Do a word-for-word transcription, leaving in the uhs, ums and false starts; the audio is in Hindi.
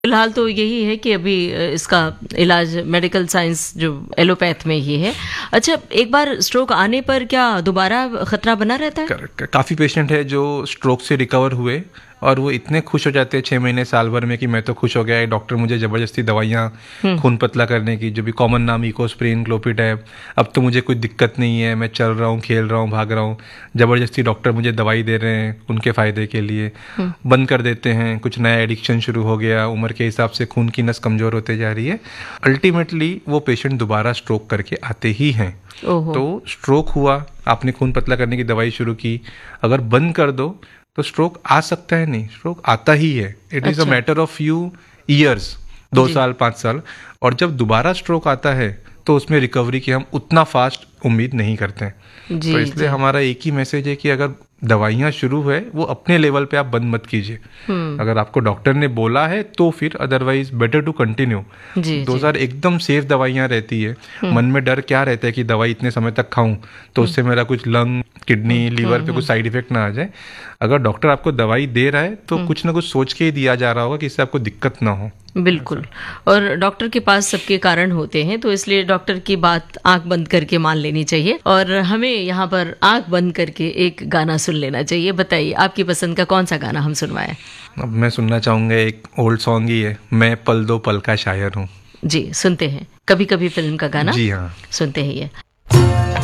फिलहाल तो यही है कि अभी इसका इलाज मेडिकल साइंस जो एलोपैथ में ही है। अच्छा, एक बार स्ट्रोक आने पर क्या दोबारा खतरा बना रहता है? काफ़ी पेशेंट है जो स्ट्रोक से रिकवर हुए और वो इतने खुश हो जाते हैं छः महीने साल भर में कि मैं तो खुश हो गया है, डॉक्टर मुझे ज़बरदस्ती दवाइयाँ खून पतला करने की, जो भी कॉमन नाम इकोस्प्रिन, क्लोपिटैब, अब तो मुझे कोई दिक्कत नहीं है, मैं चल रहा हूँ, खेल रहा हूँ, भाग रहा हूँ, ज़बरदस्ती डॉक्टर मुझे दवाई दे रहे हैं उनके फ़ायदे के लिए, बंद कर देते हैं। कुछ नया एडिक्शन शुरू हो गया, उम्र के हिसाब से खून की नस कमज़ोर होते जा रही है। अल्टीमेटली वो पेशेंट दोबारा स्ट्रोक करके आते ही हैं। तो स्ट्रोक हुआ, आपने खून पतला करने की दवाई शुरू की, अगर बंद कर दो तो स्ट्रोक आ सकता है, नहीं, स्ट्रोक आता ही है। It is a matter of few years, दो साल पाँच साल। और जब दोबारा स्ट्रोक आता है तो उसमें रिकवरी की हम उतना फास्ट उम्मीद नहीं करते हैं। तो इसलिए हमारा एक ही मैसेज है कि अगर दवाइयाँ शुरू है वो अपने लेवल पे आप बंद मत कीजिए। अगर आपको डॉक्टर ने बोला है तो फिर, अदरवाइज बेटर टू कंटिन्यू। दो हजार एकदम सेफ दवाइयाँ रहती है। मन में डर क्या रहता है कि दवाई इतने समय तक खाऊं तो उससे मेरा कुछ लंग, किडनी, लीवर पे कुछ साइड इफेक्ट ना आ जाए। अगर डॉक्टर आपको दवाई दे रहा है तो कुछ ना कुछ सोच के ही दिया जा रहा होगा कि इससे आपको दिक्कत ना हो। बिल्कुल। और डॉक्टर के पास सबके कारण होते हैं, तो इसलिए डॉक्टर की बात आंख बंद करके मान लेनी चाहिए और हमें यहाँ पर आंख बंद करके एक गाना सुन लेना चाहिए। बताइए आपकी पसंद का कौन सा गाना हम सुनवाएं? अब मैं सुनना चाहूँगा, एक ओल्ड सॉन्ग ही है, मैं पल दो पल का शायर हूँ। जी, सुनते हैं। कभी कभी फिल्म का गाना। जी हाँ, सुनते हैं ये।